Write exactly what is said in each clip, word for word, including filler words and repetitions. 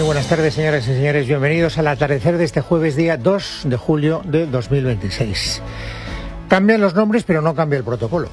buenas tardes, señoras y señores. Bienvenidos al atardecer de este jueves, día dos de julio de dos mil veintiséis. Cambian los nombres, pero no cambia el protocolo.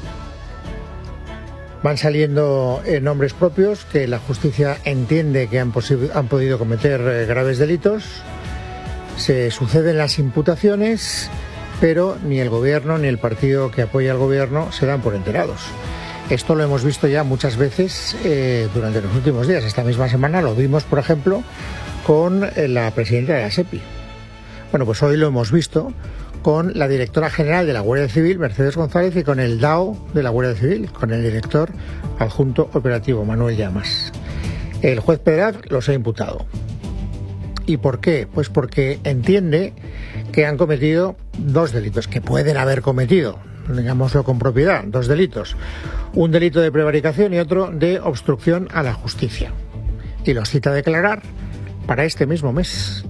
Van saliendo eh, nombres propios que la justicia entiende que han, han podido cometer eh, graves delitos. Se suceden las imputaciones, pero ni el gobierno ni el partido que apoya al gobierno se dan por enterados. Esto lo hemos visto ya muchas veces eh, durante los últimos días. Esta misma semana lo vimos, por ejemplo, con eh, la presidenta de la SEPI. Bueno, pues hoy lo hemos visto con la directora general de la Guardia Civil, Mercedes González, y con el D A O de la Guardia Civil, con el director adjunto operativo, Manuel Llamas. El juez Pedraz los ha imputado. ¿Y por qué? Pues porque entiende que han cometido dos delitos, que pueden haber cometido, digámoslo con propiedad, dos delitos. Un delito de prevaricación y otro de obstrucción a la justicia. Y los cita a declarar para este mismo mes.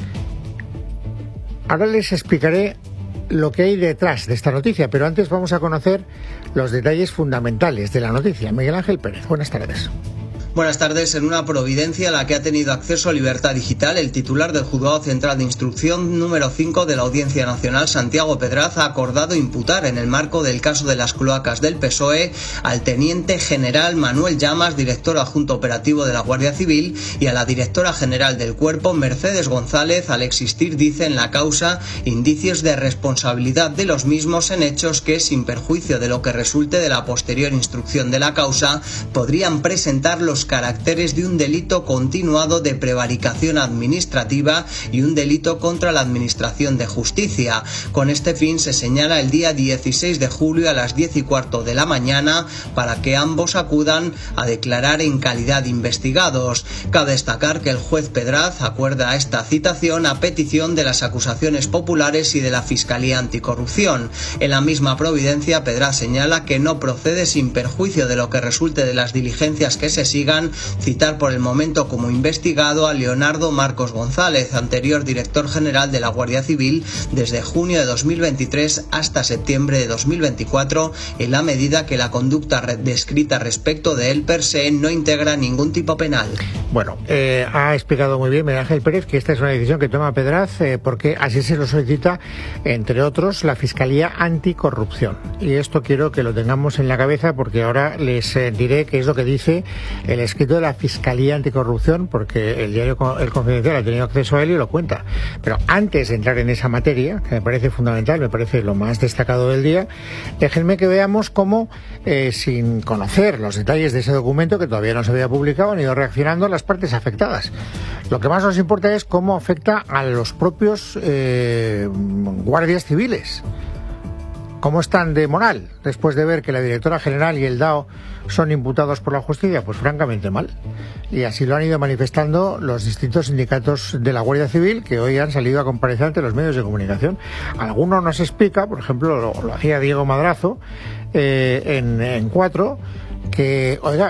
Ahora les explicaré lo que hay detrás de esta noticia, pero antes vamos a conocer los detalles fundamentales de la noticia. Miguel Ángel Pérez, buenas tardes. Buenas tardes. En una providencia a la que ha tenido acceso a Libertad Digital, el titular del Juzgado Central de Instrucción número cinco de la Audiencia Nacional, Santiago Pedraz, ha acordado imputar en el marco del caso de las cloacas del P S O E al teniente general Manuel Llamas, director adjunto operativo de la Guardia Civil, y a la directora general del Cuerpo, Mercedes González, al existir, dice en la causa, indicios de responsabilidad de los mismos en hechos que, sin perjuicio de lo que resulte de la posterior instrucción de la causa, podrían presentar los caracteres de un delito continuado de prevaricación administrativa y un delito contra la administración de justicia. Con este fin se señala el día dieciséis de julio a las diez y cuarto de la mañana para que ambos acudan a declarar en calidad de investigados. Cabe destacar que el juez Pedraz acuerda esta citación a petición de las acusaciones populares y de la Fiscalía Anticorrupción. En la misma providencia, Pedraz señala que no procede, sin perjuicio de lo que resulte de las diligencias que se sigan, citar por el momento como investigado a Leonardo Marcos González, anterior director general de la Guardia Civil desde junio de dos mil veintitrés hasta septiembre de dos mil veinticuatro, en la medida que la conducta descrita respecto de él per se no integra ningún tipo penal. Bueno, eh, ha explicado muy bien Miguel Ángel Pérez que esta es una decisión que toma Pedraz eh, porque así se lo solicita, entre otros, la Fiscalía Anticorrupción. Y esto quiero que lo tengamos en la cabeza porque ahora les eh, diré qué es lo que dice el escrito de la Fiscalía Anticorrupción, porque el diario El Confidencial ha tenido acceso a él y lo cuenta. Pero antes de entrar en esa materia, que me parece fundamental, me parece lo más destacado del día, déjenme que veamos cómo, eh, sin conocer los detalles de ese documento, que todavía no se había publicado, han ido reaccionando las partes afectadas. Lo que más nos importa es cómo afecta a los propios eh, guardias civiles. ¿Cómo están de moral después de ver que la directora general y el D A O son imputados por la justicia? Pues francamente mal. Y así lo han ido manifestando los distintos sindicatos de la Guardia Civil, que hoy han salido a comparecer ante los medios de comunicación. Alguno nos explica, por ejemplo, lo, lo hacía Diego Madrazo eh, en, en Cuatro, que, oiga,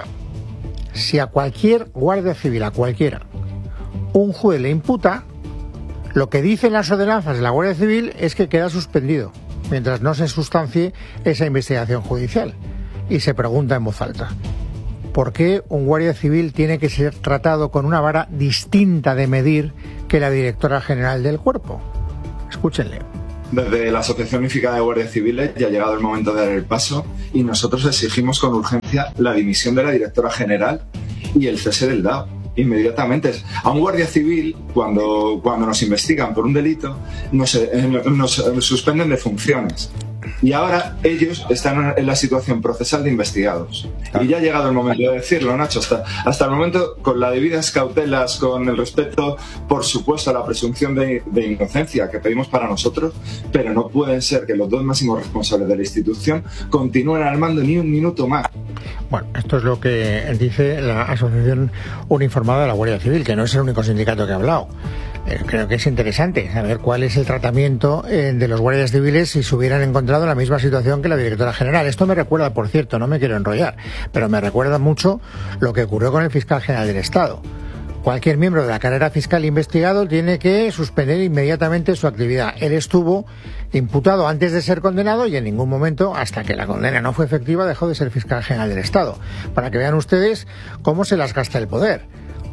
si a cualquier guardia civil, a cualquiera, un juez le imputa, lo que dicen las ordenanzas de la Guardia Civil es que queda suspendido mientras no se sustancie esa investigación judicial. Y se pregunta en voz alta, ¿por qué un guardia civil tiene que ser tratado con una vara distinta de medir que la directora general del Cuerpo? Escúchenle. Desde la Asociación Unificada de Guardias Civiles ya ha llegado el momento de dar el paso y nosotros exigimos con urgencia la dimisión de la directora general y el cese del D A O. Inmediatamente. A un guardia civil, cuando, cuando nos investigan por un delito, nos, nos suspenden de funciones. Y ahora ellos están en la situación procesal de investigados. Y ya ha llegado el momento de decirlo, Nacho. Hasta, hasta el momento, con las debidas cautelas, con el respeto, por supuesto, a la presunción de, de inocencia que pedimos para nosotros, pero no pueden ser que los dos máximos responsables de la institución continúen al mando ni un minuto más. Bueno, esto es lo que dice la Asociación Uniformada de la Guardia Civil, que no es el único sindicato que ha hablado. Eh, creo que es interesante saber cuál es el tratamiento eh, de los guardias civiles si se hubieran encontrado en la misma situación que la directora general. Esto me recuerda, por cierto, no me quiero enrollar, pero me recuerda mucho lo que ocurrió con el fiscal general del Estado. Cualquier miembro de la carrera fiscal investigado tiene que suspender inmediatamente su actividad. Él estuvo imputado antes de ser condenado y en ningún momento, hasta que la condena no fue efectiva, dejó de ser fiscal general del Estado. Para que vean ustedes cómo se las gasta el poder.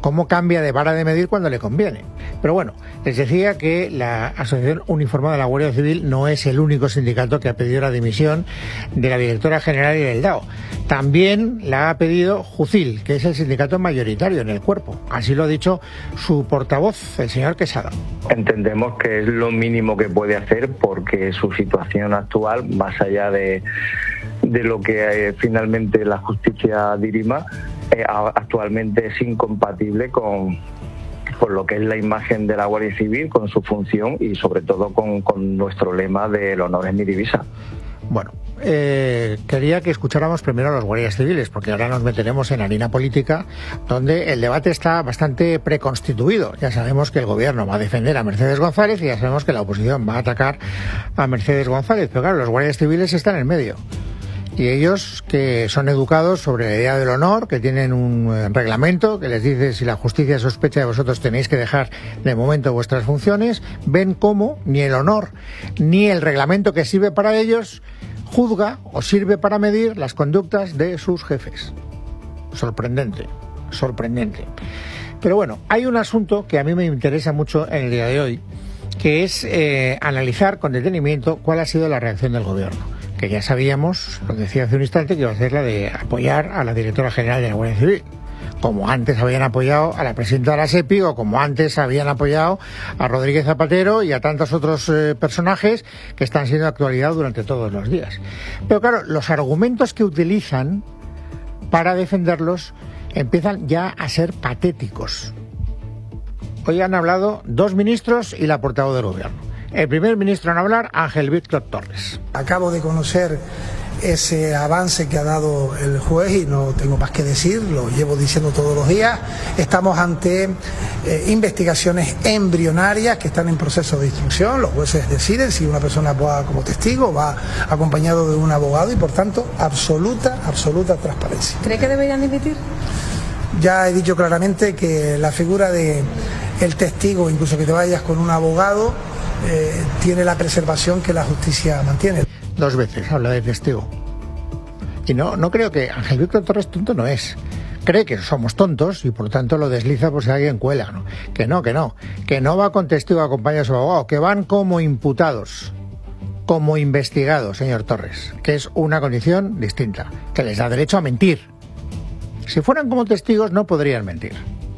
cómo cambia de vara de medir cuando le conviene. Pero bueno, les decía que la Asociación Uniformada de la Guardia Civil no es el único sindicato que ha pedido la dimisión de la directora general y del D A O. También la ha pedido Jucil, que es el sindicato mayoritario en el cuerpo. Así lo ha dicho su portavoz, el señor Quesada. Entendemos que es lo mínimo que puede hacer porque su situación actual, más allá de, de lo que eh, finalmente la justicia dirima, eh, actualmente es incompatible con, con lo que es la imagen de la Guardia Civil, con su función y sobre todo con, con nuestro lema del honor es mi divisa. Bueno, eh, quería que escucháramos primero a los guardias civiles, porque ahora nos meteremos en harina política, donde el debate está bastante preconstituido. Ya sabemos que el gobierno va a defender a Mercedes González y ya sabemos que la oposición va a atacar a Mercedes González, pero claro, los guardias civiles están en medio. Y ellos, que son educados sobre la idea del honor, que tienen un reglamento que les dice si la justicia sospecha de vosotros tenéis que dejar de momento vuestras funciones, ven cómo ni el honor ni el reglamento que sirve para ellos juzga o sirve para medir las conductas de sus jefes. Sorprendente, sorprendente. Pero bueno, hay un asunto que a mí me interesa mucho en el día de hoy, que es eh, analizar con detenimiento cuál ha sido la reacción del gobierno. Que ya sabíamos, lo decía hace un instante, que iba a ser la de apoyar a la directora general de la Guardia Civil, como antes habían apoyado a la presidenta de la SEPI o como antes habían apoyado a Rodríguez Zapatero y a tantos otros eh, personajes que están siendo de actualidad durante todos los días. Pero claro, los argumentos que utilizan para defenderlos empiezan ya a ser patéticos. Hoy han hablado dos ministros y la portavoz del gobierno. El primer ministro en hablar, Ángel Víctor Torres. Acabo de conocer ese avance que ha dado el juez y no tengo más que decir, lo llevo diciendo todos los días. Estamos ante eh, investigaciones embrionarias que están en proceso de instrucción. Los jueces deciden si una persona va como testigo, va acompañado de un abogado y por tanto absoluta, absoluta transparencia. ¿Cree que deberían dimitir? Ya he dicho claramente que la figura de el testigo, incluso que te vayas con un abogado, Eh, tiene la preservación que la justicia mantiene. Dos veces habla de testigo. Y no, no creo que Ángel Víctor Torres tonto no es. Cree que somos tontos y por tanto lo desliza por si alguien cuela, ¿no? Que no, que no. Que no va con testigo acompañado de su abogado, que van como imputados, como investigados, señor Torres, que es una condición distinta, que les da derecho a mentir. Si fueran como testigos no podrían mentir.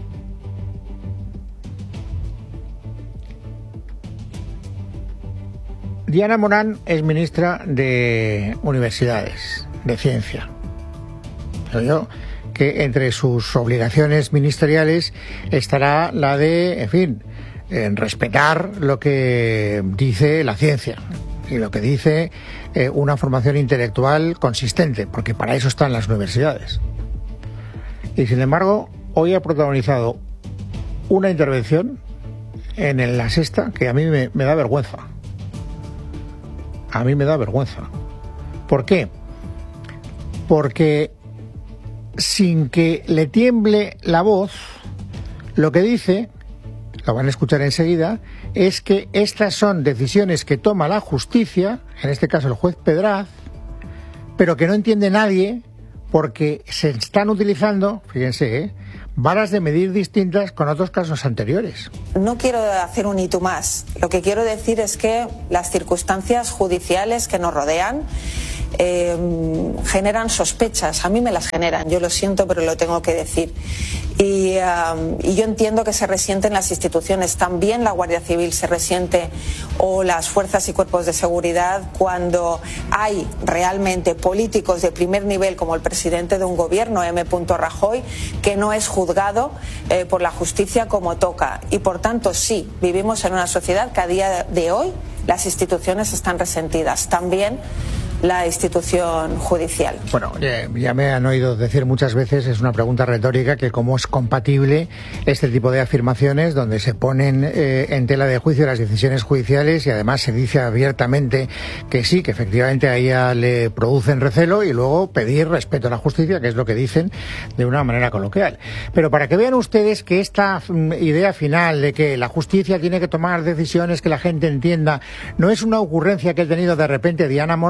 Diana Morán es ministra de Universidades, de Ciencia. Creo yo que entre sus obligaciones ministeriales estará la de, en fin, en respetar lo que dice la ciencia y lo que dice eh, una formación intelectual consistente, porque para eso están las universidades. Y sin embargo, hoy ha protagonizado una intervención en La Sexta que a mí me, me da vergüenza. A mí me da vergüenza. ¿Por qué? Porque sin que le tiemble la voz, lo que dice, lo van a escuchar enseguida, es que estas son decisiones que toma la justicia, en este caso el juez Pedraz, pero que no entiende nadie porque se están utilizando, fíjense, ¿eh? varas de medir distintas con otros casos anteriores. No quiero hacer un hito más. Lo que quiero decir es que las circunstancias judiciales que nos rodean eh, generan sospechas. A mí me las generan, yo lo siento, pero lo tengo que decir. Y, um, y yo entiendo que se resienten las instituciones. También la Guardia Civil se resiente, o las fuerzas y cuerpos de seguridad, cuando hay realmente políticos de primer nivel, como el presidente de un gobierno, M. Rajoy, que no es juzgado eh, por la justicia como toca. Y por tanto, sí, vivimos en una sociedad que a día de hoy las instituciones están resentidas. También la institución judicial. Bueno, eh, ya me han oído decir muchas veces, es una pregunta retórica, que cómo es compatible este tipo de afirmaciones donde se ponen eh, en tela de juicio las decisiones judiciales y además se dice abiertamente que sí, que efectivamente a ella le producen recelo, y luego pedir respeto a la justicia, que es lo que dicen de una manera coloquial. Pero para que vean ustedes que esta mm, idea final de que la justicia tiene que tomar decisiones que la gente entienda no es una ocurrencia que ha tenido de repente Diana Morán,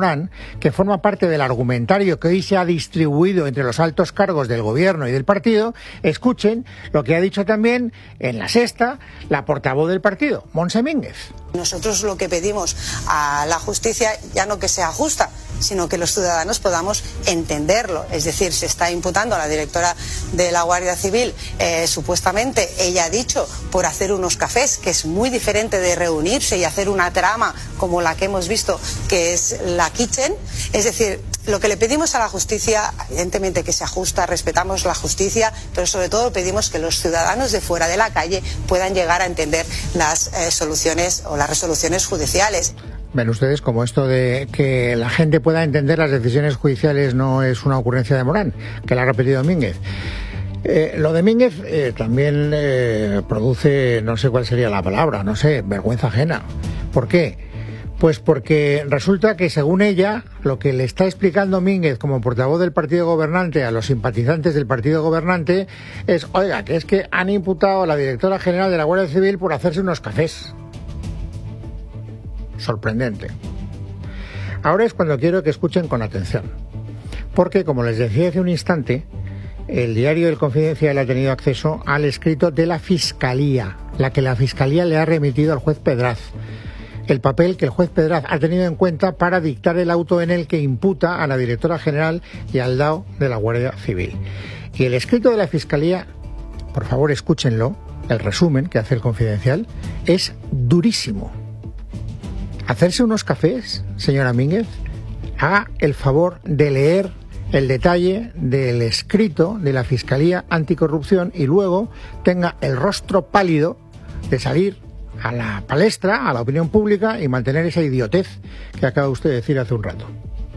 que forma parte del argumentario que hoy se ha distribuido entre los altos cargos del gobierno y del partido, escuchen lo que ha dicho también en La Sexta la portavoz del partido, Montse Mínguez. Nosotros lo que pedimos a la justicia, ya no que sea justa, sino que los ciudadanos podamos entenderlo. Es decir, se está imputando a la directora de la Guardia Civil, eh, supuestamente, ella ha dicho, por hacer unos cafés, que es muy diferente de reunirse y hacer una trama como la que hemos visto, que es la Kitchen. Es decir, lo que le pedimos a la justicia, evidentemente que sea justa, respetamos la justicia, pero sobre todo pedimos que los ciudadanos de fuera de la calle puedan llegar a entender las eh, soluciones o las resoluciones judiciales. Ven ustedes como esto de que la gente pueda entender las decisiones judiciales no es una ocurrencia de Morán, que la ha repetido Mínguez. Eh, lo de Mínguez eh, también eh, produce, no sé cuál sería la palabra, no sé, vergüenza ajena. ¿Por qué? Pues porque resulta que, según ella, lo que le está explicando Mínguez como portavoz del partido gobernante a los simpatizantes del partido gobernante es, oiga, que es que han imputado a la directora general de la Guardia Civil por hacerse unos cafés. Sorprendente. Ahora es cuando quiero que escuchen con atención, porque, como les decía hace un instante, el diario El Confidencial ha tenido acceso al escrito de la Fiscalía, la que la Fiscalía le ha remitido al juez Pedraz. El papel que el juez Pedraz ha tenido en cuenta para dictar el auto en el que imputa a la directora general y al D A O de la Guardia Civil. Y el escrito de la Fiscalía, por favor escúchenlo, el resumen que hace El Confidencial, es durísimo. ¿Hacerse unos cafés, señora Mínguez? Haga el favor de leer el detalle del escrito de la Fiscalía Anticorrupción y luego tenga el rostro pálido de salir a la palestra, a la opinión pública y mantener esa idiotez que acaba usted de decir hace un rato.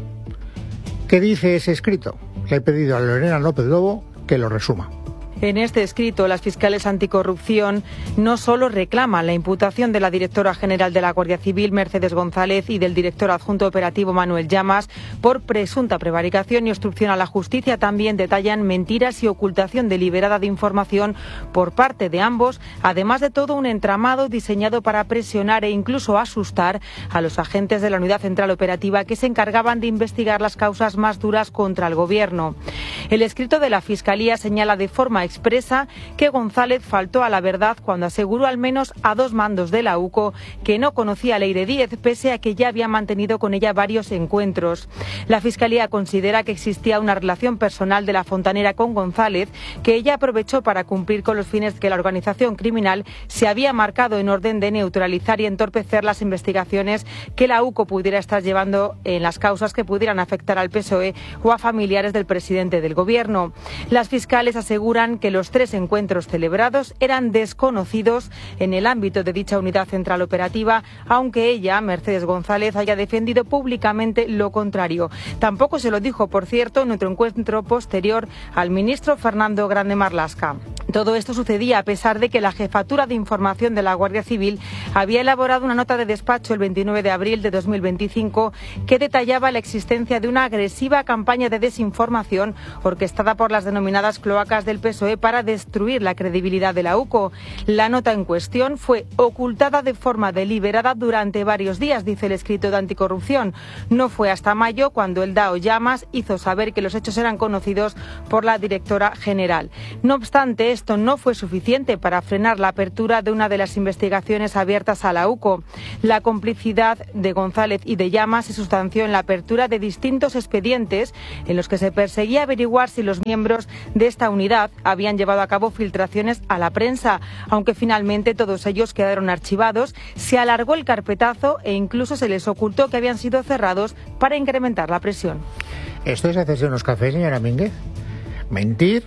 ¿Qué dice ese escrito? Le he pedido a Lorena López Lobo que lo resuma. En este escrito, las fiscales anticorrupción no solo reclaman la imputación de la directora general de la Guardia Civil, Mercedes González, y del director adjunto operativo, Manuel Llamas, por presunta prevaricación y obstrucción a la justicia, también detallan mentiras y ocultación deliberada de información por parte de ambos, además de todo un entramado diseñado para presionar e incluso asustar a los agentes de la Unidad Central Operativa que se encargaban de investigar las causas más duras contra el Gobierno. El escrito de la Fiscalía señala de forma expresa que González faltó a la verdad cuando aseguró al menos a dos mandos de la UCO que no conocía a Leire Díez, pese a que ya había mantenido con ella varios encuentros. La Fiscalía considera que existía una relación personal de la fontanera con González que ella aprovechó para cumplir con los fines que la organización criminal se había marcado en orden de neutralizar y entorpecer las investigaciones que la UCO pudiera estar llevando en las causas que pudieran afectar al P S O E o a familiares del presidente del Gobierno. Las fiscales aseguran que los tres encuentros celebrados eran desconocidos en el ámbito de dicha unidad central operativa, aunque ella, Mercedes González, haya defendido públicamente lo contrario. Tampoco se lo dijo, por cierto, en otro encuentro posterior al ministro Fernando Grande Marlaska. Todo esto sucedía a pesar de que la Jefatura de Información de la Guardia Civil había elaborado una nota de despacho el veintinueve de abril de dos mil veinticinco que detallaba la existencia de una agresiva campaña de desinformación orquestada por las denominadas cloacas del P S O E para destruir la credibilidad de la UCO. La nota en cuestión fue ocultada de forma deliberada durante varios días, dice el escrito de Anticorrupción. No fue hasta mayo cuando el D A O Llamas hizo saber que los hechos eran conocidos por la directora general. No obstante, esto no fue suficiente para frenar la apertura de una de las investigaciones abiertas a la UCO. La complicidad de González y de Llamas se sustanció en la apertura de distintos expedientes en los que se perseguía averiguar si los miembros de esta unidad habían llevado a cabo filtraciones a la prensa. Aunque finalmente todos ellos quedaron archivados, se alargó el carpetazo e incluso se les ocultó que habían sido cerrados para incrementar la presión. ¿Esto es hacerse unos cafés, señora Mínguez? ¿Mentir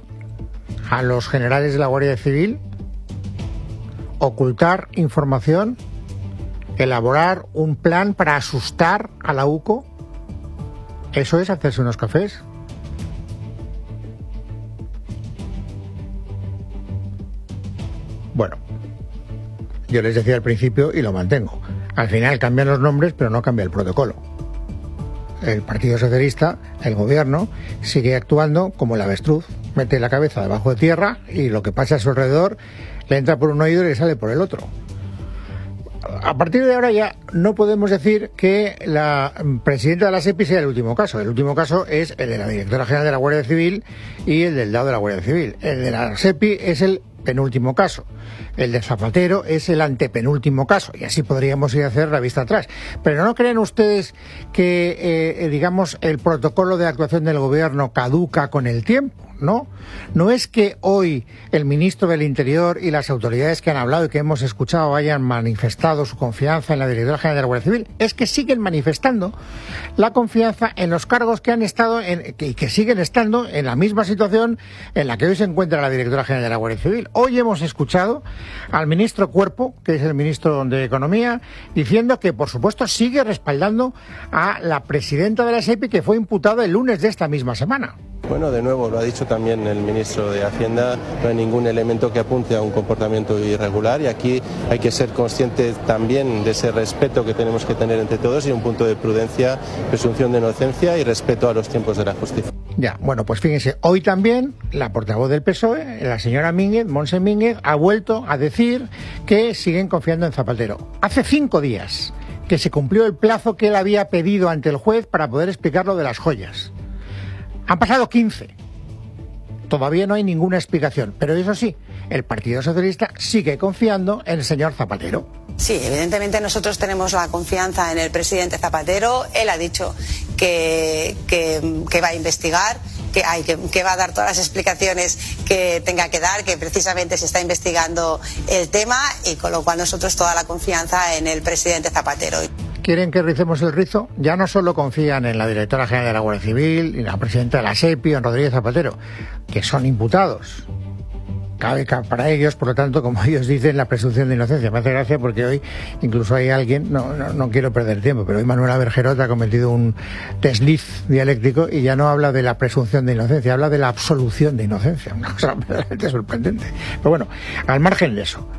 a los generales de la Guardia Civil? ¿Ocultar información? ¿Elaborar un plan para asustar a la UCO? ¿Eso es hacerse unos cafés? Bueno, yo les decía al principio y lo mantengo. Al final cambian los nombres, pero no cambia el protocolo. El Partido Socialista, el gobierno, sigue actuando como el avestruz. Mete la cabeza debajo de tierra y lo que pasa a su alrededor le entra por un oído y le sale por el otro. a partir de ahora ya no podemos decir que la presidenta de la SEPI sea el último caso. El último caso es el de la directora general de la Guardia Civil y el del D A O de la Guardia Civil. El de la SEPI es el penúltimo caso. El de Zapatero es el antepenúltimo caso, y así podríamos ir a hacer la vista atrás. Pero ¿no creen ustedes que, eh, digamos, el protocolo de actuación del gobierno caduca con el tiempo? ¿No? No es que hoy el ministro del Interior y las autoridades que han hablado y que hemos escuchado hayan manifestado su confianza en la directora general de la Guardia Civil, es que siguen manifestando la confianza en los cargos que han estado en, y que siguen estando en la misma situación en la que hoy se encuentra la directora general de la Guardia Civil. Hoy hemos escuchado al ministro Cuerpo, que es el ministro de Economía, diciendo que, por supuesto, sigue respaldando a la presidenta de la SEPI, que fue imputada el lunes de esta misma semana. Bueno, de nuevo, lo ha dicho también el ministro de Hacienda, no hay ningún elemento que apunte a un comportamiento irregular, y aquí hay que ser conscientes también de ese respeto que tenemos que tener entre todos y un punto de prudencia, presunción de inocencia y respeto a los tiempos de la justicia. Ya, bueno, pues fíjense, hoy también la portavoz del P S O E, la señora Mínguez, Montse Mínguez, ha vuelto a decir que siguen confiando en Zapatero. Hace cinco días que se cumplió el plazo que él había pedido ante el juez para poder explicar lo de las joyas. Han pasado quince. Todavía no hay ninguna explicación. Pero eso sí, el Partido Socialista sigue confiando en el señor Zapatero. Sí, evidentemente nosotros tenemos la confianza en el presidente Zapatero. Él ha dicho que, que, que va a investigar, que, hay, que, que va a dar todas las explicaciones que tenga que dar, que precisamente se está investigando el tema, y con lo cual nosotros toda la confianza en el presidente Zapatero. ¿Quieren que ricemos el rizo? Ya no solo confían en la directora general de la Guardia Civil y la presidenta de la SEPI, en Rodríguez Zapatero, que son imputados. Cabe para ellos, por lo tanto, como ellos dicen, la presunción de inocencia. Me hace gracia porque hoy incluso hay alguien, no, no, no quiero perder tiempo, pero hoy Manuela Bergerot ha cometido un desliz dialéctico y ya no habla de la presunción de inocencia, habla de la absolución de inocencia. Una cosa verdaderamente sorprendente. Pero bueno, al margen de eso,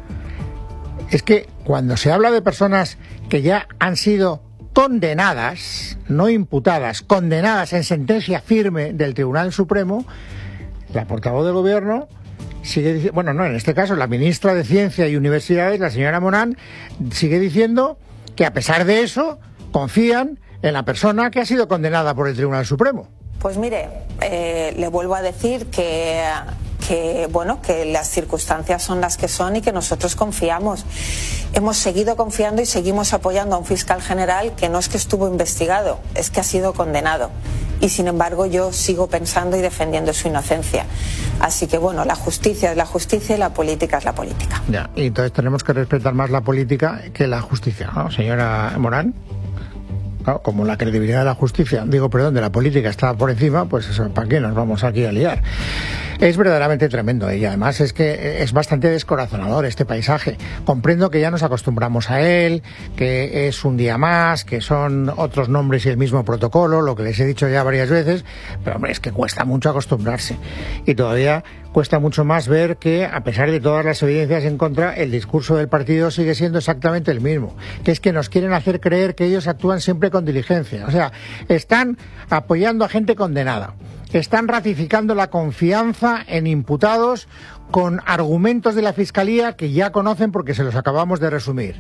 es que cuando se habla de personas que ya han sido condenadas, no imputadas, condenadas en sentencia firme del Tribunal Supremo, la portavoz del Gobierno sigue diciendo, bueno, no, en este caso la ministra de Ciencia y Universidades, la señora Morán, sigue diciendo que a pesar de eso confían en la persona que ha sido condenada por el Tribunal Supremo. Pues mire, eh, le vuelvo a decir que... que bueno, que las circunstancias son las que son y que nosotros confiamos. Hemos seguido confiando y seguimos apoyando a un fiscal general que no es que estuvo investigado, es que ha sido condenado. Y sin embargo yo sigo pensando y defendiendo su inocencia. Así que bueno, la justicia es la justicia y la política es la política. Ya, y entonces tenemos que respetar más la política que la justicia, ¿no, señora Morán? Claro, como la credibilidad de la justicia, digo, perdón, de la política está por encima, pues eso, ¿para qué nos vamos aquí a liar? Es verdaderamente tremendo, y además es que es bastante descorazonador este paisaje. Comprendo que ya nos acostumbramos a él, que es un día más, que son otros nombres y el mismo protocolo, lo que les he dicho ya varias veces, pero hombre, es que cuesta mucho acostumbrarse. Y todavía cuesta mucho más ver que, a pesar de todas las evidencias en contra, el discurso del partido sigue siendo exactamente el mismo, que es que nos quieren hacer creer que ellos actúan siempre con diligencia. O sea, están apoyando a gente condenada, están ratificando la confianza en imputados con argumentos de la Fiscalía que ya conocen porque se los acabamos de resumir.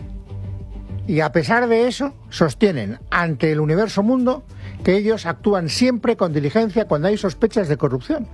Y a pesar de eso, sostienen ante el universo mundo que ellos actúan siempre con diligencia cuando hay sospechas de corrupción.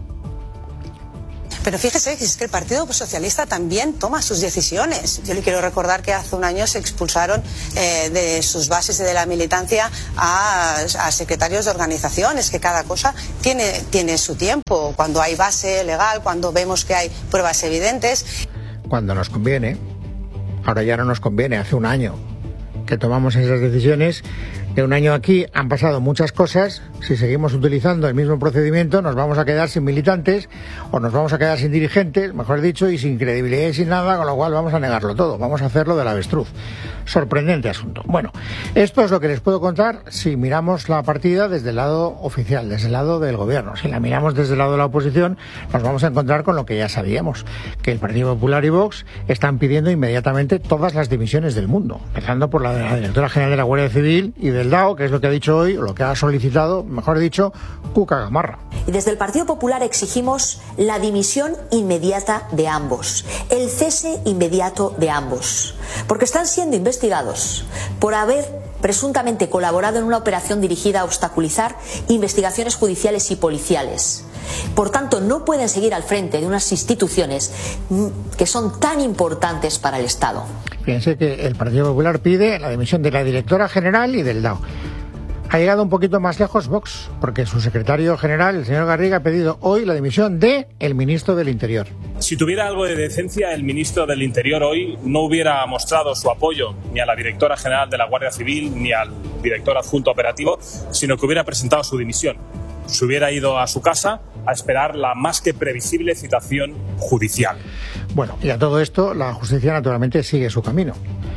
Pero fíjese que es que el Partido Socialista también toma sus decisiones. Yo le quiero recordar que hace un año se expulsaron eh, de sus bases y de la militancia a, a secretarios de organizaciones, que cada cosa tiene, tiene su tiempo. Cuando hay base legal, cuando vemos que hay pruebas evidentes. Cuando nos conviene. Ahora ya no nos conviene, hace un año que tomamos esas decisiones. De un año aquí han pasado muchas cosas. Si seguimos utilizando el mismo procedimiento, nos vamos a quedar sin militantes o nos vamos a quedar sin dirigentes, mejor dicho, y sin credibilidad y sin nada, con lo cual vamos a negarlo todo. Vamos a hacerlo del avestruz. Sorprendente asunto. Bueno, esto es lo que les puedo contar si miramos la partida desde el lado oficial, desde el lado del gobierno. Si la miramos desde el lado de la oposición, nos vamos a encontrar con lo que ya sabíamos, que el Partido Popular y Vox están pidiendo inmediatamente todas las dimisiones del mundo, empezando por la de la directora general de la Guardia Civil y de del D A O, que es lo que ha dicho hoy, o lo que ha solicitado, mejor dicho, Cuca Gamarra. Y desde el Partido Popular exigimos la dimisión inmediata de ambos, el cese inmediato de ambos, porque están siendo investigados por haber presuntamente colaborado en una operación dirigida a obstaculizar investigaciones judiciales y policiales. Por tanto, no pueden seguir al frente de unas instituciones que son tan importantes para el Estado. Fíjense que el Partido Popular pide la dimisión de la directora general y del D A O. Ha llegado un poquito más lejos Vox, porque su secretario general, el señor Garriga, ha pedido hoy la dimisión de el ministro del Interior. Si tuviera algo de decencia, el ministro del Interior hoy no hubiera mostrado su apoyo ni a la directora general de la Guardia Civil ni al director adjunto operativo, sino que hubiera presentado su dimisión. Se hubiera ido a su casa a esperar la más que previsible citación judicial. Bueno, y a todo esto, la justicia naturalmente sigue su camino.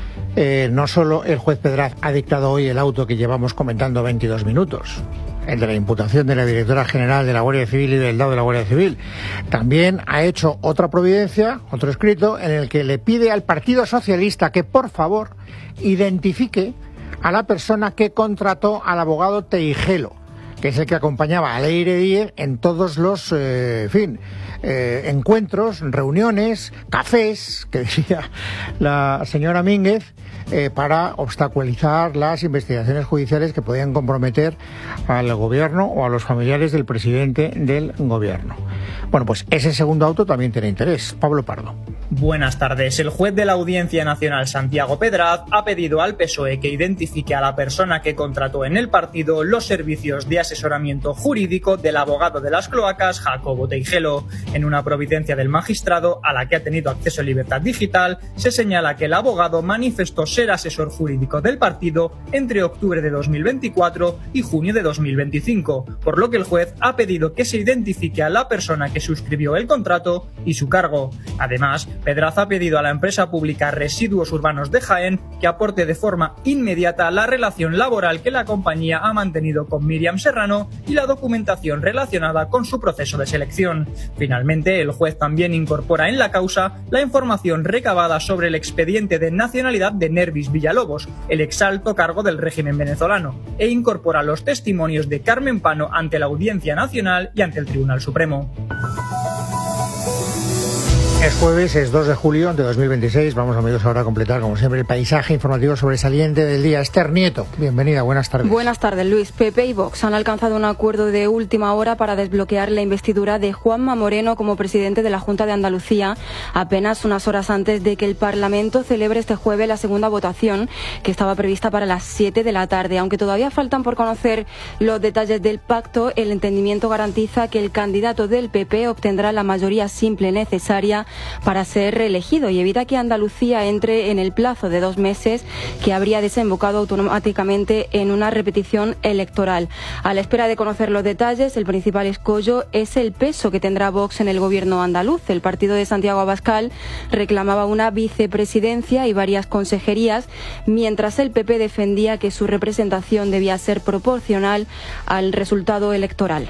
Eh, no solo el juez Pedraz ha dictado hoy el auto que llevamos comentando veintidós minutos, el de la imputación de la directora general de la Guardia Civil y del D A O de la Guardia Civil, también ha hecho otra providencia, otro escrito, en el que le pide al Partido Socialista que, por favor, identifique a la persona que contrató al abogado Teijelo, que es el que acompañaba a Leire Díez en todos los, eh, en fin, eh, encuentros, reuniones, cafés, que decía la señora Mínguez, eh, para obstaculizar las investigaciones judiciales que podían comprometer al gobierno o a los familiares del presidente del gobierno. Bueno, pues ese segundo auto también tiene interés. Pablo Pardo. Buenas tardes. El juez de la Audiencia Nacional, Santiago Pedraz, ha pedido al P S O E que identifique a la persona que contrató en el partido los servicios de asesoramiento jurídico del abogado de las cloacas, Jacobo Teijelo. En una providencia del magistrado, a la que ha tenido acceso a Libertad Digital, se señala que el abogado manifestó ser asesor jurídico del partido entre octubre de dos mil veinticuatro y junio de dos mil veinticinco, por lo que el juez ha pedido que se identifique a la persona que suscribió el contrato y su cargo. Además, Pedraz ha pedido a la empresa pública Residuos Urbanos de Jaén que aporte de forma inmediata la relación laboral que la compañía ha mantenido con Míriam Serrano y la documentación relacionada con su proceso de selección. Finalmente, el juez también incorpora en la causa la información recabada sobre el expediente de nacionalidad de Nervis Villalobos, el exalto cargo del régimen venezolano, e incorpora los testimonios de Carmen Pano ante la Audiencia Nacional y ante el Tribunal Supremo. Es jueves, es dos de julio de dos mil veintiséis. Vamos, amigos, ahora a completar, como siempre, el paisaje informativo sobresaliente del día. Esther Nieto, bienvenida, buenas tardes. Buenas tardes, Luis. P P y Vox han alcanzado un acuerdo de última hora para desbloquear la investidura de Juanma Moreno como presidente de la Junta de Andalucía, apenas unas horas antes de que el Parlamento celebre este jueves la segunda votación, que estaba prevista para las siete de la tarde. Aunque todavía faltan por conocer los detalles del pacto, el entendimiento garantiza que el candidato del P P obtendrá la mayoría simple necesaria para ser reelegido y evita que Andalucía entre en el plazo de dos meses que habría desembocado automáticamente en una repetición electoral. A la espera de conocer los detalles, el principal escollo es el peso que tendrá Vox en el gobierno andaluz. El partido de Santiago Abascal reclamaba una vicepresidencia y varias consejerías, mientras el P P defendía que su representación debía ser proporcional al resultado electoral.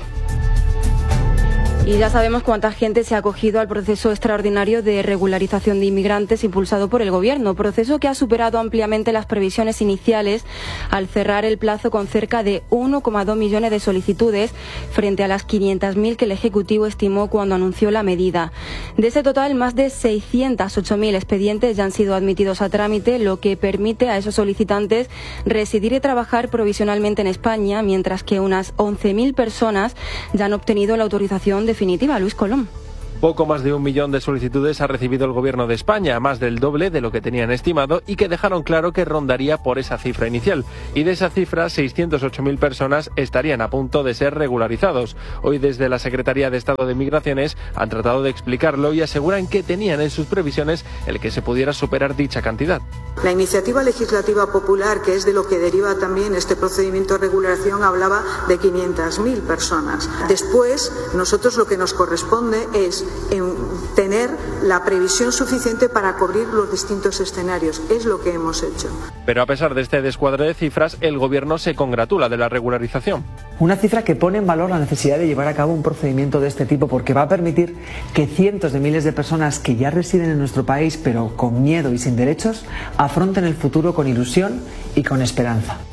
Y ya sabemos cuánta gente se ha acogido al proceso extraordinario de regularización de inmigrantes impulsado por el Gobierno, proceso que ha superado ampliamente las previsiones iniciales al cerrar el plazo con cerca de uno coma dos millones de solicitudes frente a las quinientas mil que el Ejecutivo estimó cuando anunció la medida. De ese total, más de seiscientos ocho mil expedientes ya han sido admitidos a trámite, lo que permite a esos solicitantes residir y trabajar provisionalmente en España, mientras que unas once mil personas ya han obtenido la autorización definitiva. Luis Colón. Poco más de un millón de solicitudes ha recibido el Gobierno de España, más del doble de lo que tenían estimado y que dejaron claro que rondaría por esa cifra inicial. Y de esa cifra, seiscientas ocho mil personas estarían a punto de ser regularizados. Hoy desde la Secretaría de Estado de Migraciones han tratado de explicarlo y aseguran que tenían en sus previsiones el que se pudiera superar dicha cantidad. La iniciativa legislativa popular, que es de lo que deriva también este procedimiento de regulación, hablaba de quinientas mil personas. Después, nosotros lo que nos corresponde es en tener la previsión suficiente para cubrir los distintos escenarios. Es lo que hemos hecho. Pero a pesar de este descuadre de cifras, el Gobierno se congratula de la regularización. Una cifra que pone en valor la necesidad de llevar a cabo un procedimiento de este tipo, porque va a permitir que cientos de miles de personas que ya residen en nuestro país, pero con miedo y sin derechos, afronten el futuro con ilusión y con esperanza.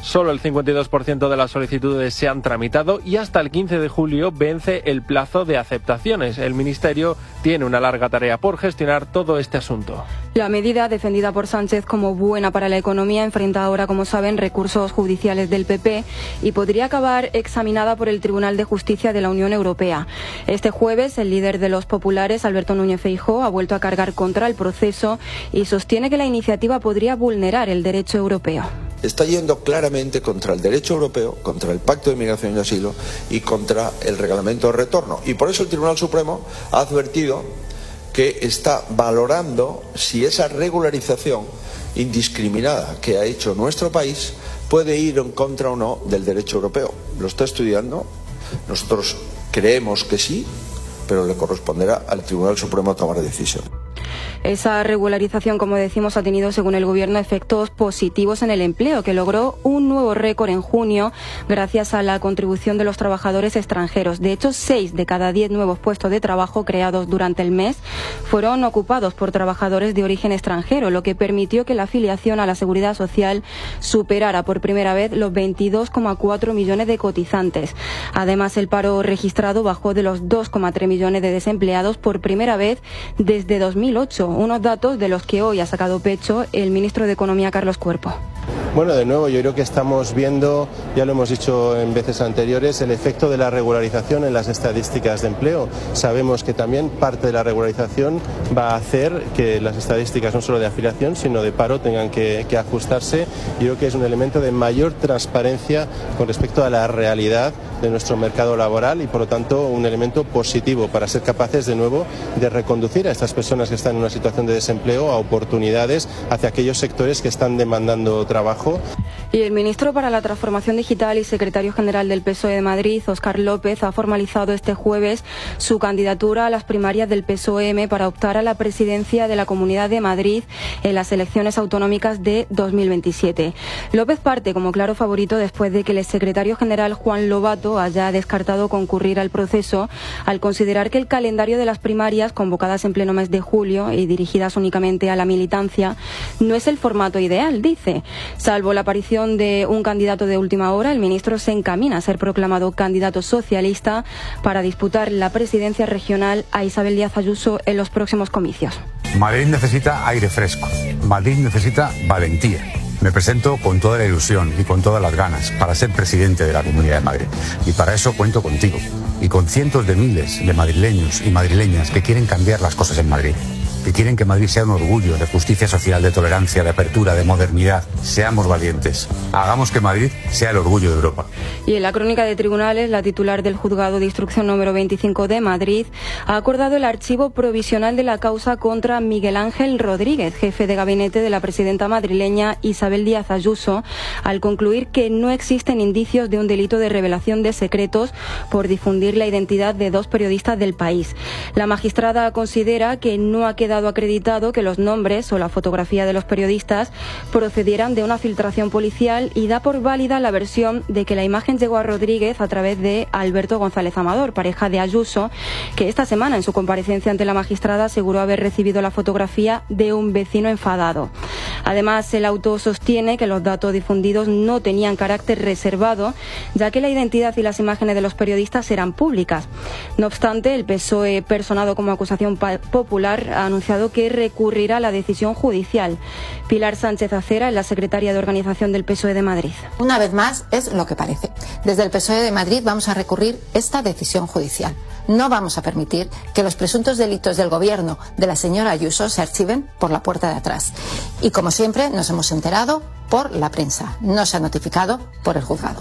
Solo el cincuenta y dos por ciento de las solicitudes se han tramitado y hasta el quince de julio vence el plazo de aceptaciones. El Ministerio tiene una larga tarea por gestionar todo este asunto. La medida, defendida por Sánchez como buena para la economía, enfrenta ahora, como saben, recursos judiciales del P P y podría acabar examinada por el Tribunal de Justicia de la Unión Europea. Este jueves, el líder de los populares, Alberto Núñez Feijóo, ha vuelto a cargar contra el proceso y sostiene que la iniciativa podría vulnerar el derecho europeo. Está yendo claramente contra el derecho europeo, contra el Pacto de Migración y Asilo y contra el Reglamento de Retorno. Y por eso el Tribunal Supremo ha advertido que está valorando si esa regularización indiscriminada que ha hecho nuestro país puede ir en contra o no del derecho europeo. Lo está estudiando. Nosotros creemos que sí, pero le corresponderá al Tribunal Supremo tomar decisión. Esa regularización, como decimos, ha tenido, según el Gobierno, efectos positivos en el empleo, que logró un nuevo récord en junio gracias a la contribución de los trabajadores extranjeros. De hecho, seis de cada diez nuevos puestos de trabajo creados durante el mes fueron ocupados por trabajadores de origen extranjero, lo que permitió que la afiliación a la Seguridad Social superara por primera vez los veintidós coma cuatro millones de cotizantes. Además, el paro registrado bajó de los dos coma tres millones de desempleados por primera vez desde dos mil ocho. Unos datos de los que hoy ha sacado pecho el ministro de Economía, Carlos Cuerpo. Bueno, de nuevo, yo creo que estamos viendo, ya lo hemos dicho en veces anteriores, el efecto de la regularización en las estadísticas de empleo. Sabemos que también parte de la regularización va a hacer que las estadísticas no solo de afiliación, sino de paro tengan que, que ajustarse. Yo creo que es un elemento de mayor transparencia con respecto a la realidad de nuestro mercado laboral y, por lo tanto, un elemento positivo para ser capaces, de nuevo, de reconducir a estas personas que están en una situación de desempleo a oportunidades hacia aquellos sectores que están demandando trabajo. Y el ministro para la Transformación Digital y secretario general del P S O E de Madrid, Óscar López, ha formalizado este jueves su candidatura a las primarias del P S O E para optar a la presidencia de la Comunidad de Madrid en las elecciones autonómicas de dos mil veintisiete. López parte como claro favorito después de que el secretario general Juan Lobato haya descartado concurrir al proceso al considerar que el calendario de las primarias convocadas en pleno mes de julio y dirigidas únicamente a la militancia no es el formato ideal, dice. Salvo la aparición de un candidato de última hora, el ministro se encamina a ser proclamado candidato socialista para disputar la presidencia regional a Isabel Díaz Ayuso en los próximos comicios. Madrid necesita aire fresco. Madrid necesita valentía. Me presento con toda la ilusión y con todas las ganas para ser presidente de la Comunidad de Madrid. Y para eso cuento contigo y con cientos de miles de madrileños y madrileñas que quieren cambiar las cosas en Madrid. Que quieren que Madrid sea un orgullo de justicia social, de tolerancia, de apertura, de modernidad. Seamos valientes. Hagamos que Madrid sea el orgullo de Europa. Y en la crónica de tribunales, la titular del Juzgado de Instrucción número veinticinco de Madrid ha acordado el archivo provisional de la causa contra Miguel Ángel Rodríguez, jefe de gabinete de la presidenta madrileña Isabel Díaz Ayuso, al concluir que no existen indicios de un delito de revelación de secretos por difundir la identidad de dos periodistas del País. La magistrada considera que no ha quedado acreditado que los nombres o la fotografía de los periodistas procedieran de una filtración policial y da por válida la versión de que la imagen llegó a Rodríguez a través de Alberto González Amador, pareja de Ayuso, que esta semana en su comparecencia ante la magistrada aseguró haber recibido la fotografía de un vecino enfadado. Además, el auto sostiene que los datos difundidos no tenían carácter reservado, ya que la identidad y las imágenes de los periodistas eran públicas. No obstante, el P S O E, personado como acusación popular, ha anunciado que recurrirá a la decisión judicial. Pilar Sánchez Acera es la secretaria de Organización del P S O E de Madrid. Una vez más, es lo que parece. Desde el P S O E de Madrid vamos a recurrir esta decisión judicial. No vamos a permitir que los presuntos delitos del gobierno de la señora Ayuso se archiven por la puerta de atrás. Y como siempre, nos hemos enterado por la prensa. No se ha notificado por el juzgado.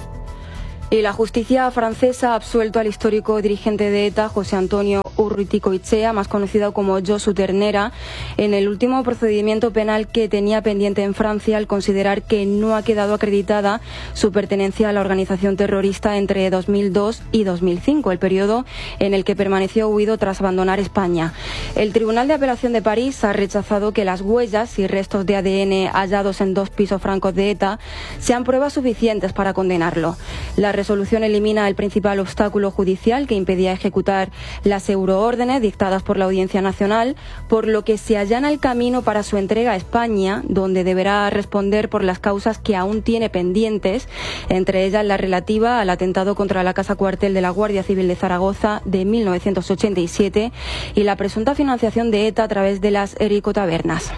Y la justicia francesa ha absuelto al histórico dirigente de ETA, José Antonio Urruticoechea, más conocido como Josu Ternera, en el último procedimiento penal que tenía pendiente en Francia al considerar que no ha quedado acreditada su pertenencia a la organización terrorista entre dos mil dos y dos mil cinco, el periodo en el que permaneció huido tras abandonar España. El Tribunal de Apelación de París ha rechazado que las huellas y restos de A D N hallados en dos pisos francos de ETA sean pruebas suficientes para condenarlo. La resolución elimina el principal obstáculo judicial que impedía ejecutar las euro cumpliendo órdenes dictadas por la Audiencia Nacional, por lo que se allana el camino para su entrega a España, donde deberá responder por las causas que aún tiene pendientes, entre ellas la relativa al atentado contra la Casa Cuartel de la Guardia Civil de Zaragoza de mil novecientos ochenta y siete y la presunta financiación de ETA a través de las ericotabernas.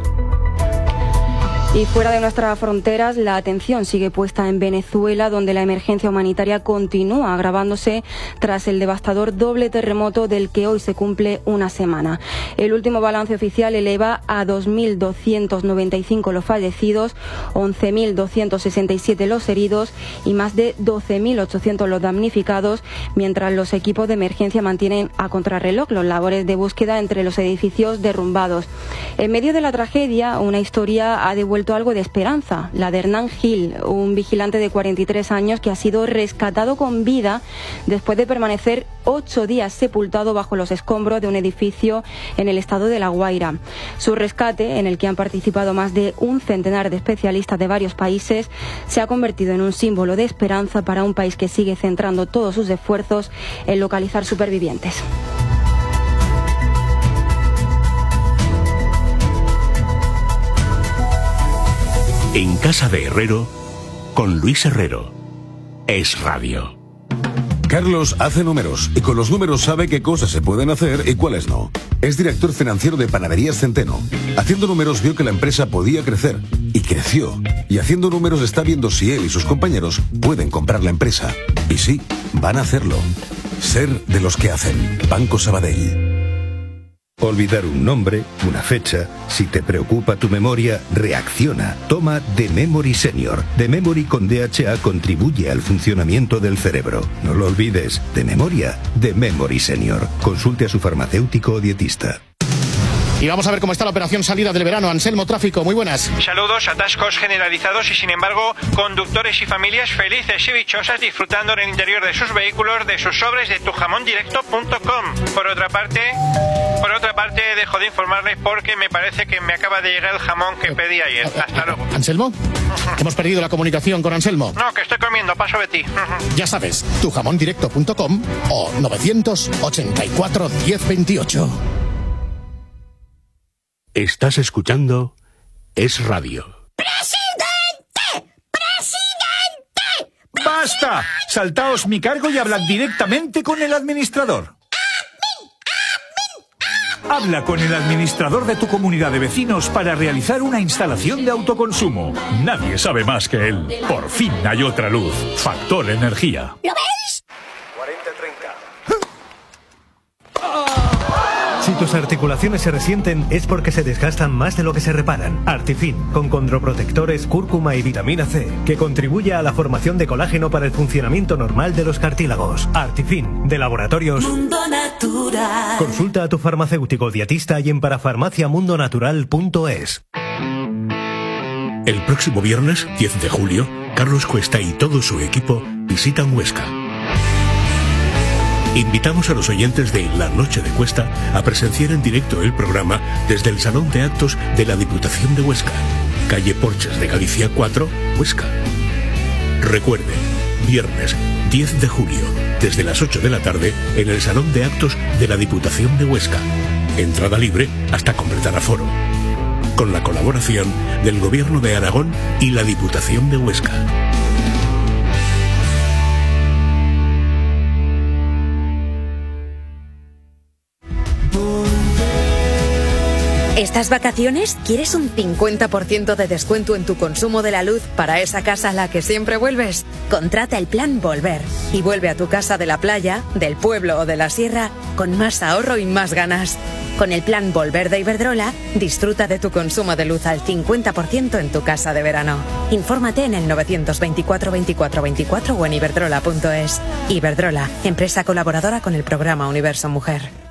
Y fuera de nuestras fronteras, la atención sigue puesta en Venezuela, donde la emergencia humanitaria continúa agravándose tras el devastador doble terremoto del que hoy se cumple una semana. El último balance oficial eleva a dos mil doscientos noventa y cinco los fallecidos, once mil doscientos sesenta y siete los heridos y más de doce mil ochocientos los damnificados, mientras los equipos de emergencia mantienen a contrarreloj las labores de búsqueda entre los edificios derrumbados. En medio de la tragedia, una historia ha devuelto algo de esperanza, la de Hernán Gil, un vigilante de cuarenta y tres años que ha sido rescatado con vida después de permanecer ocho días sepultado bajo los escombros de un edificio en el estado de La Guaira. Su rescate, en el que han participado más de un centenar de especialistas de varios países, se ha convertido en un símbolo de esperanza para un país que sigue centrando todos sus esfuerzos en localizar supervivientes. En casa de Herrero, con Luis Herrero. Es Radio. Carlos hace números y con los números sabe qué cosas se pueden hacer y cuáles no. Es director financiero de Panaderías Centeno. Haciendo números vio que la empresa podía crecer y creció. Y haciendo números está viendo si él y sus compañeros pueden comprar la empresa. Y sí, van a hacerlo. Ser de los que hacen. Banco Sabadell. Olvidar un nombre, una fecha. Si te preocupa tu memoria, reacciona. Toma The Memory Senior. The Memory con D H A contribuye al funcionamiento del cerebro. No lo olvides. De memoria, The Memory Senior. Consulte a su farmacéutico o dietista. Y vamos a ver cómo está la operación salida del verano. Anselmo Tráfico, muy buenas. Saludos, atascos generalizados y sin embargo conductores y familias felices y dichosas disfrutando en el interior de sus vehículos de sus sobres de tu jamón directo punto com. Por otra parte, por otra parte dejo de informarles porque me parece que me acaba de llegar el jamón que pedí ayer. Hasta luego. ¿Anselmo? Hemos perdido la comunicación con Anselmo. No, que estoy comiendo, paso de ti. Ya sabes, tu jamón directo punto com o novecientos ochenta y cuatro diez veintiocho. Estás escuchando Es Radio. ¡Presidente! ¡Presidente! ¡Basta! Saltaos mi cargo y hablad directamente con el administrador. Habla con el administrador de tu comunidad de vecinos para realizar una instalación de autoconsumo. Nadie sabe más que él. Por fin hay otra luz. Factor Energía. ¿Lo veis? cuarenta treinta. Si tus articulaciones se resienten es porque se desgastan más de lo que se reparan. Artifin, con condroprotectores, cúrcuma y vitamina C, que contribuye a la formación de colágeno para el funcionamiento normal de los cartílagos. Artifin, de Laboratorios Mundo Natural. Consulta a tu farmacéutico dietista y en parafarmacia mundo natural punto es. El próximo viernes, diez de julio, Carlos Cuesta y todo su equipo visitan Huesca. Invitamos a los oyentes de La Noche de Cuesta a presenciar en directo el programa desde el Salón de Actos de la Diputación de Huesca, calle Porches de Galicia cuatro, Huesca. Recuerde, viernes diez de julio, desde las ocho de la tarde, en el Salón de Actos de la Diputación de Huesca. Entrada libre hasta completar aforo. Con la colaboración del Gobierno de Aragón y la Diputación de Huesca. ¿Estas vacaciones quieres un cincuenta por ciento de descuento en tu consumo de la luz para esa casa a la que siempre vuelves? Contrata el plan Volver y vuelve a tu casa de la playa, del pueblo o de la sierra con más ahorro y más ganas. Con el plan Volver de Iberdrola, disfruta de tu consumo de luz al cincuenta por ciento en tu casa de verano. Infórmate en el novecientos veinticuatro veinticuatro veinticuatro o en iberdrola punto es. Iberdrola, empresa colaboradora con el programa Universo Mujer.